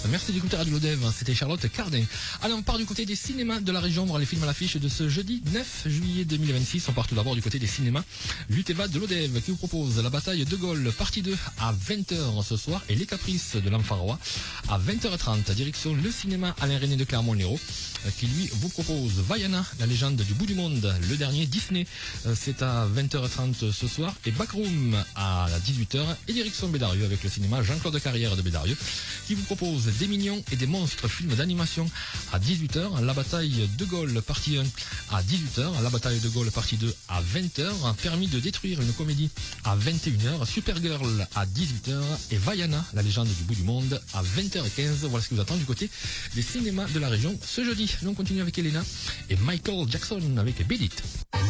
Merci d'écouter Radio Lodev, c'était Charlotte Cardin. Allez, on part du côté des cinémas de la région, voir les films à l'affiche de ce jeudi 9 juillet 2026. On part tout d'abord du côté des cinémas. L'Uteva de Lodev qui vous propose La bataille de Gaulle, partie 2 à 20h ce soir et Les Caprices de l'Enfant Roi à 20h30. Direction le cinéma Alain René de Clermont-Lérault qui lui vous propose Vaiana, la légende du bout du monde, le dernier Disney. C'est à 20h30 ce soir et Backroom à 18h et direction Bédarieux avec le cinéma Jean-Claude Carrière de Bédarieux qui vous propose Des mignons et des monstres, film d'animation à 18h, La bataille de Gaulle partie 1 à 18h, La bataille de Gaulle partie 2 à 20h, Permis de détruire une comédie à 21h, Supergirl à 18h et Vaiana, la légende du bout du monde à 20h15. Voilà ce qui vous attend du côté des cinémas de la région ce jeudi. Nous on continue avec Elena et Michael Jackson avec Beat It.